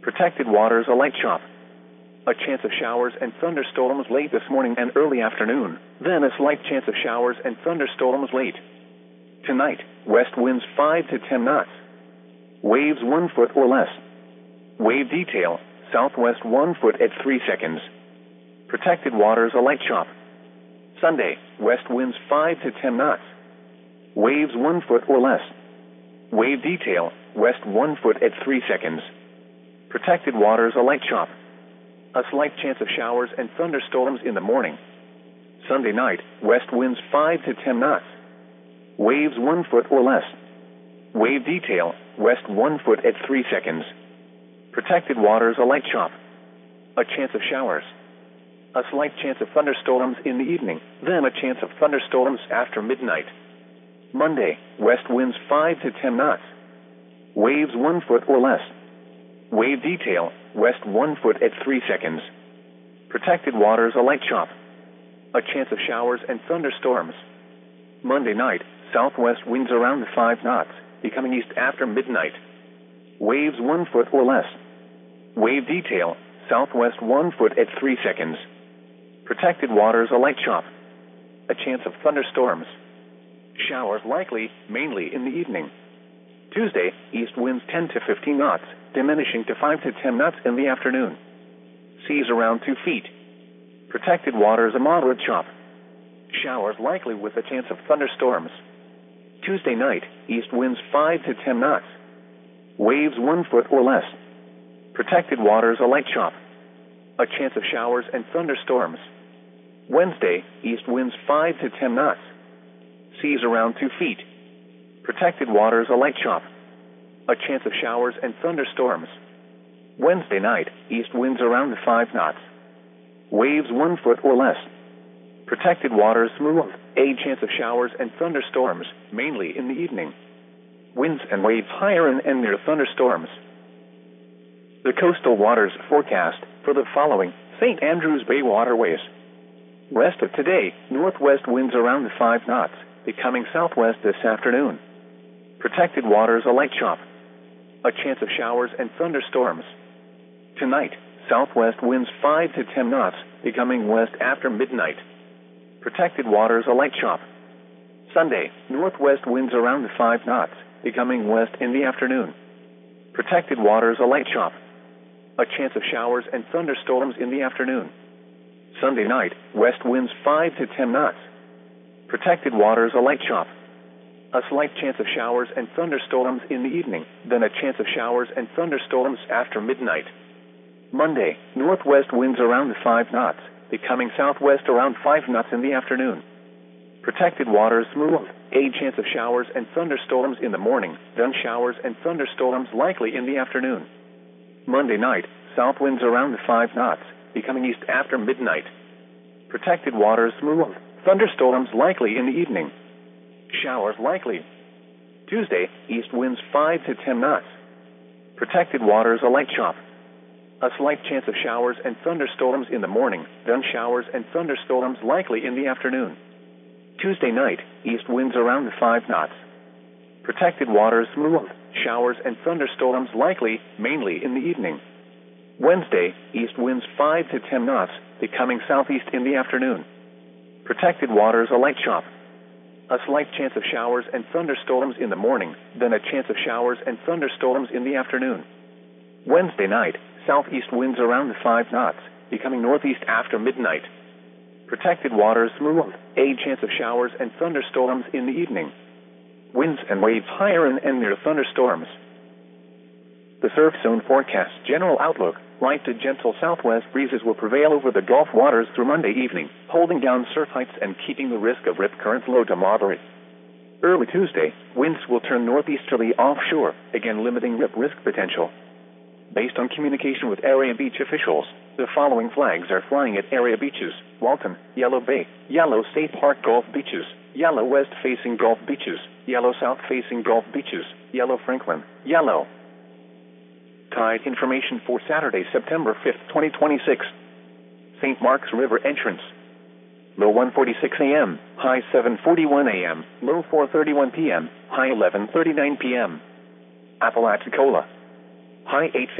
Protected waters, a light chop. A chance of showers and thunderstorms late this morning and early afternoon. Then a slight chance of showers and thunderstorms late. Tonight, west winds 5 to 10 knots. Waves 1 foot or less. Wave detail, southwest 1 foot at 3 seconds. Protected waters, a light chop. Sunday, west winds 5 to 10 knots. Waves 1 foot or less. Wave detail, west 1 foot at 3 seconds. Protected waters, a light chop. A slight chance of showers and thunderstorms in the morning. Sunday night, west winds 5 to 10 knots. Waves 1 foot or less. Wave detail, west 1 foot at 3 seconds. Protected waters, a light chop. A chance of showers. A slight chance of thunderstorms in the evening, then a chance of thunderstorms after midnight. Monday, west winds 5 to 10 knots. Waves 1 foot or less. Wave detail, west 1 foot at 3 seconds. Protected waters, a light chop. A chance of showers and thunderstorms. Monday night, southwest winds around 5 knots, becoming east after midnight. Waves 1 foot or less. Wave detail, southwest 1 foot at 3 seconds. Protected waters, a light chop. A chance of thunderstorms. Showers likely, mainly in the evening. Tuesday, east winds 10 to 15 knots, diminishing to 5 to 10 knots in the afternoon. Seas around 2 feet. Protected waters, a moderate chop. Showers likely with a chance of thunderstorms. Tuesday night, east winds 5 to 10 knots. Waves 1 foot or less. Protected waters, a light chop. A chance of showers and thunderstorms. Wednesday, east winds 5 to 10 knots. Seas around 2 feet. Protected waters, a light chop. A chance of showers and thunderstorms. Wednesday night, east winds around 5 knots. Waves 1 foot or less. Protected waters smooth. A chance of showers and thunderstorms, mainly in the evening. Winds and waves higher and near thunderstorms. The coastal waters forecast for the following St. Andrews Bay waterways. Rest of today, northwest winds around 5 knots, becoming southwest this afternoon. Protected waters, a light chop. A chance of showers and thunderstorms. Tonight, southwest winds 5 to 10 knots, becoming west after midnight. Protected waters, a light chop. Sunday, northwest winds around 5 knots, becoming west in the afternoon. Protected waters, a light chop. A chance of showers and thunderstorms in the afternoon. Sunday night, west winds 5 to 10 knots. Protected waters, a light chop. A slight chance of showers and thunderstorms in the evening, then a chance of showers and thunderstorms after midnight. Monday, northwest winds around 5 knots, becoming southwest around 5 knots in the afternoon. Protected waters smooth. A chance of showers and thunderstorms in the morning, then showers and thunderstorms likely in the afternoon. Monday night, south winds around 5 knots, becoming east after midnight. Protected waters smooth. Thunderstorms likely in the evening. Showers likely. Tuesday, east winds 5 to 10 knots. Protected waters, a light chop. A slight chance of showers and thunderstorms in the morning, then showers and thunderstorms likely in the afternoon. Tuesday night, east winds around 5 knots. Protected waters smooth. Showers and thunderstorms likely, mainly in the evening. Wednesday, east winds 5 to 10 knots, becoming southeast in the afternoon. Protected waters, a light chop. A slight chance of showers and thunderstorms in the morning, then a chance of showers and thunderstorms in the afternoon. Wednesday night, southeast winds around 5 knots, becoming northeast after midnight. Protected waters smooth. A chance of showers and thunderstorms in the evening. Winds and waves higher and near thunderstorms. The surf zone forecast general outlook. Light to gentle southwest breezes will prevail over the Gulf waters through Monday evening, holding down surf heights and keeping the risk of rip currents low to moderate. Early Tuesday, winds will turn northeasterly offshore, again limiting rip risk potential. Based on communication with area beach officials, the following flags are flying at area beaches: Walton, Yellow Bay, Yellow State Park Gulf Beaches, Yellow West-facing Gulf Beaches, Yellow South-facing Gulf Beaches, Yellow Franklin, Yellow. Tide information for Saturday, September 5th, 2026. St. Mark's River entrance. Low 1:46 a.m., high 7:41 a.m., low 4:31 p.m., high 11:39 p.m. Apalachicola. High 8:50